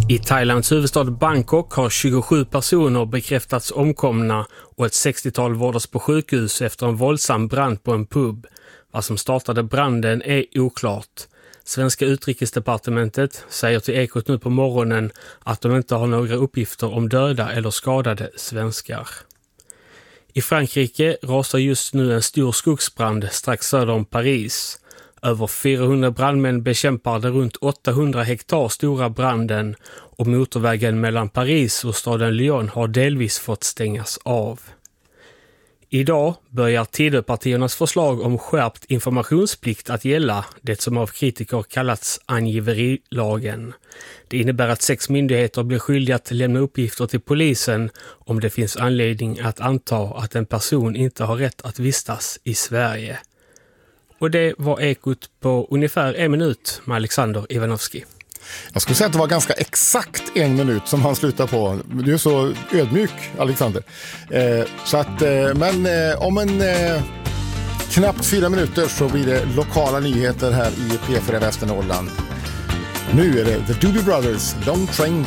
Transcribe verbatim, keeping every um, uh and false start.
I Thailands huvudstad Bangkok har tjugosju personer bekräftats omkomna och ett sextiotal vårdas på sjukhus efter en våldsam brand på en pub. Vad som startade branden är oklart. Svenska utrikesdepartementet säger till Ekot nu på morgonen att de inte har några uppgifter om döda eller skadade svenskar. I Frankrike rasar just nu en stor skogsbrand strax söder om Paris. Över fyrahundra brandmän bekämpar den runt åttahundra hektar stora branden och motorvägen mellan Paris och staden Lyon har delvis fått stängas av. Idag börjar Tidöpartiernas förslag om skärpt informationsplikt att gälla, det som av kritiker kallats angiverilagen. Det innebär att sex myndigheter blir skyldiga att lämna uppgifter till polisen om det finns anledning att anta att en person inte har rätt att vistas i Sverige. Och det var Ekot på ungefär en minut med Alexander Ivanovski. Jag skulle säga att det var ganska exakt en minut som han slutade på. Du är så ödmjuk, Alexander. Eh, så att, eh, men eh, om en eh, knappt fyra minuter så blir det lokala nyheter här i P fyra Västernorrland. Nu är det The Doobie Brothers, Long Train